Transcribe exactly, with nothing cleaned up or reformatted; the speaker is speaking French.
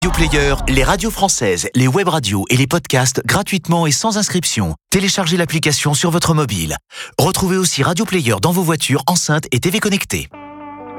Radio Player, les radios françaises, les web radios et les podcasts gratuitement et sans inscription. Téléchargez l'application sur votre mobile. Retrouvez aussi Radio Player dans vos voitures, enceintes et T V connectées.